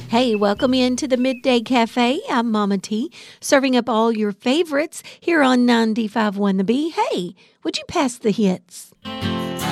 Hey, welcome into the Midday Cafe. I'm Mama T, serving up all your favorites here on 95.1 The B. Hey, would you pass the hits?